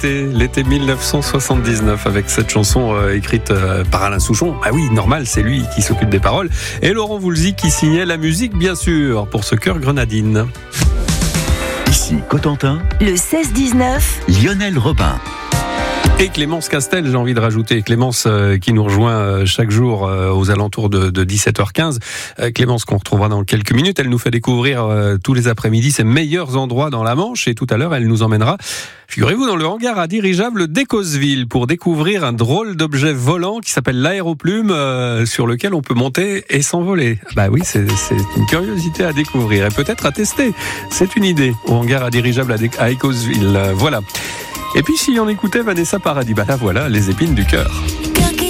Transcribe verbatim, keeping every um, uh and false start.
L'été mille neuf cent soixante-dix-neuf avec cette chanson euh, écrite euh, par Alain Souchon. Ah oui, normal, c'est lui qui s'occupe des paroles. Et Laurent Voulzy qui signait la musique, bien sûr, pour ce chœur grenadine. Ici Cotentin, le seize dix-neuf, Lionel Robin. Et Clémence Castel, j'ai envie de rajouter. Clémence euh, qui nous rejoint euh, chaque jour euh, aux alentours de, de dix-sept heures quinze. Euh, Clémence qu'on retrouvera dans quelques minutes. Elle nous fait découvrir euh, tous les après-midi ses meilleurs endroits dans la Manche. Et tout à l'heure, elle nous emmènera, figurez-vous, dans le hangar à dirigeable d'Écosville pour découvrir un drôle d'objet volant qui s'appelle l'aéroplume euh, sur lequel on peut monter et s'envoler. Bah oui, c'est, c'est une curiosité à découvrir et peut-être à tester. C'est une idée au hangar à dirigeable à, Dé- à Écosville. Euh, voilà. Et puis si on écoutait Vanessa Paradis, bah là voilà, les épines du cœur.